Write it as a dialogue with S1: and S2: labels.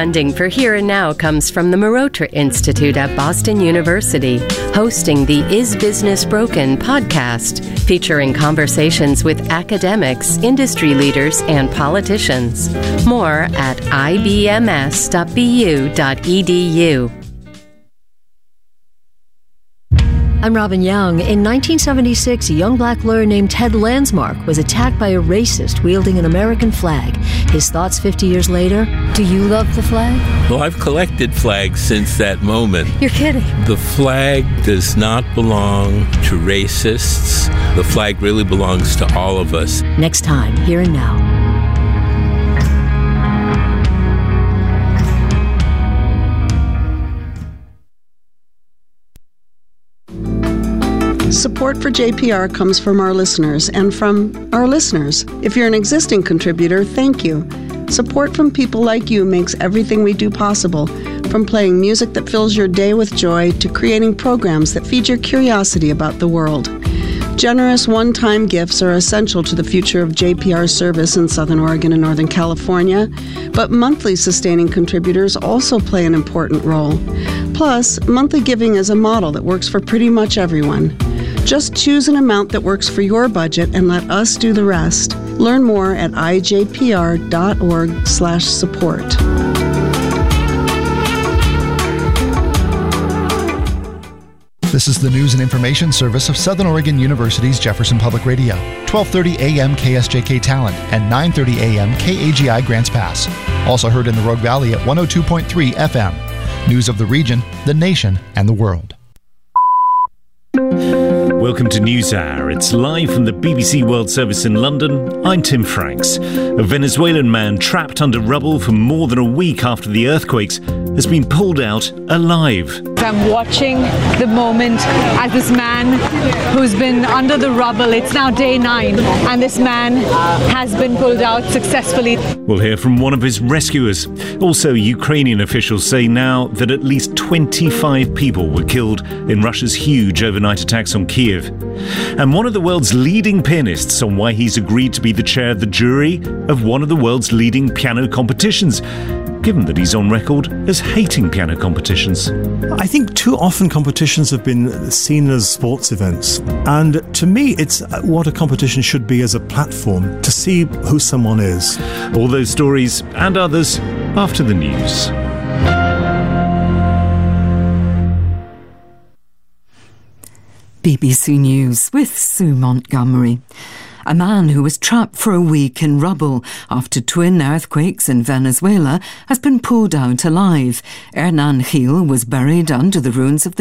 S1: Funding for Here and Now comes from the Marotra Institute at Boston University, hosting the Is Business Broken podcast, featuring conversations with academics, industry leaders, and politicians. More at ibms.bu.edu.
S2: I'm Robin Young. In 1976, a young black lawyer named Ted Landsmark was attacked by a racist wielding an American flag. His thoughts 50 years later: do you love the flag?
S3: Well, I've collected flags since that moment.
S2: You're kidding.
S3: The flag does not belong to racists. The flag really belongs to all of us.
S2: Next time, Here and Now.
S4: Support for JPR comes from our listeners and from our listeners. If you're an existing contributor, thank you. Support from people like you makes everything we do possible, from playing music that fills your day with joy to creating programs that feed your curiosity about the world. Generous one-time gifts are essential to the future of JPR service in Southern Oregon and Northern California, but monthly sustaining contributors also play an important role. Plus, monthly giving is a model that works for pretty much everyone. Just choose an amount that works for your budget and let us do the rest. Learn more at ijpr.org/support.
S5: This is the news and information service of Southern Oregon University's Jefferson Public Radio. 12:30 a.m. KSJK Talent and 9:30 a.m. KAGI Grants Pass. Also heard in the Rogue Valley at 102.3 FM. News of the region, the nation, and the world.
S6: Welcome to NewsHour. It's live from the BBC World Service in London. I'm Tim Franks. A Venezuelan man trapped under rubble for more than a week after the earthquakes has been pulled out alive.
S7: I'm watching the moment as this man who's been under the rubble, it's now day 9, and this man has been pulled out successfully.
S6: We'll hear from one of his rescuers. Also, Ukrainian officials say now that at least 25 people were killed in Russia's huge overnight attacks on Kyiv. And one of the world's leading pianists on why he's agreed to be the chair of the jury of one of the world's leading piano competitions, given that he's on record as hating piano competitions.
S8: I think too often competitions have been seen as sports events. And to me, it's what a competition should be as a platform to see who someone is.
S6: All those stories and others after the news.
S9: BBC News with Sue Montgomery. A man who was trapped for a week in rubble after twin earthquakes in Venezuela has been pulled out alive. Hernan Gil was buried under the ruins of the